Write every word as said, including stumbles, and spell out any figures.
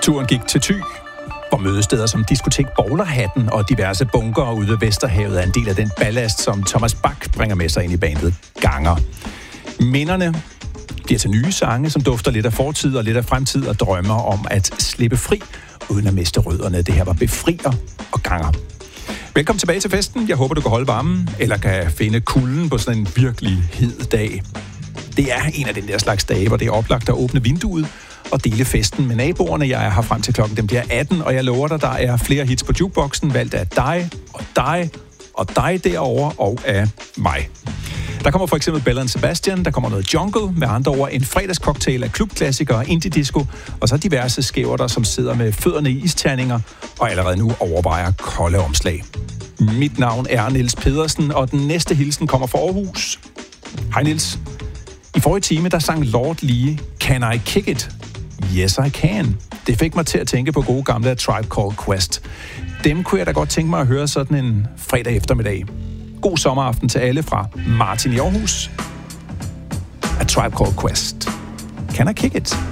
Turen gik til Thy, hvor mødesteder som diskotek Bowlerhatten og diverse bunker ude ved Vesterhavet er en del af den ballast, som Thomas Bach bringer med sig ind i bandet Ganger. Minderne bliver til nye sange, som dufter lidt af fortid og lidt af fremtid og drømmer om at slippe fri, uden at miste rødderne. Det her var Befrier og Ganger. Velkommen tilbage til festen. Jeg håber, du kan holde varmen, eller kan finde kulden på sådan en virkelig hed dag. Det er en af den der slags dage, hvor det er oplagt at åbne vinduet og dele festen med naboerne. Jeg er her frem til klokken, dem bliver atten, og jeg lover dig, der er flere hits på jukeboxen, valgt af dig og dig og dig derovre og af mig. Der kommer for eksempel Bella and Sebastian, der kommer noget jungle, med andre ord en fredagscocktail af klubklassikere, indie-disco, og så diverse skæverter, som sidder med fødderne i isterninger og allerede nu overvejer kolde omslag. Mit navn er Niels Pedersen, og den næste hilsen kommer fra Aarhus. Hej Niels. I forrige time, der sang Lord lige Can I Kick It? Yes, I can. Det fik mig til at tænke på gode gamle Tribe Called Quest. Dem kunne jeg da godt tænke mig at høre sådan en fredag eftermiddag. God sommeraften til alle fra Martin i Aarhus. A Tribe Called Quest. Can I Kick It?